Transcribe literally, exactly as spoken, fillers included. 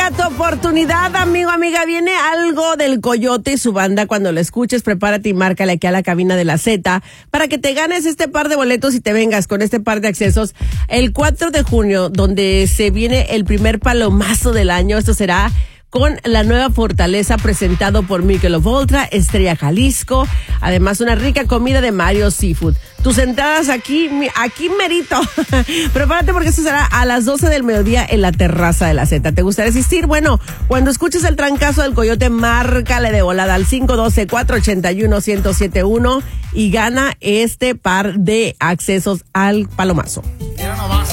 llega tu oportunidad, amigo, amiga. Viene algo del Coyote y su banda. Cuando lo escuches, prepárate y márcale aquí a la cabina de la Z para que te ganes este par de boletos y te vengas con este par de accesos el cuatro de junio, donde se viene el primer palomazo del año. Esto será con la nueva Fortaleza, presentado por Michelob Ultra, Estrella Jalisco. Además, una rica comida de Mario Seafood. Tus entradas aquí, aquí merito. Prepárate porque esto será a las doce del mediodía en la terraza de la Z. ¿Te gustaría asistir? Bueno, cuando escuches el trancazo del Coyote, márcale de volada al cinco uno dos, cuatro ocho uno, uno cero siete uno y gana este par de accesos al palomazo. Mira nomás.